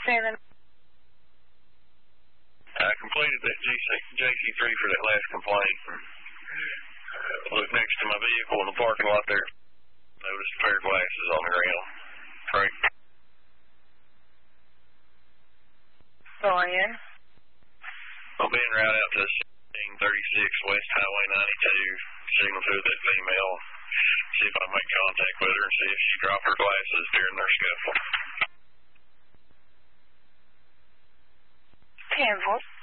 7. I completed that JC3 for that last complaint. Looked next to my vehicle in the parking lot there. Noticed a pair of glasses on the ground. Right. Going in. I'll be en route out to 1636 West Highway 92. Signal through that female. See if I can make contact with her and see if she dropped her glasses during their scuffle. 10-4.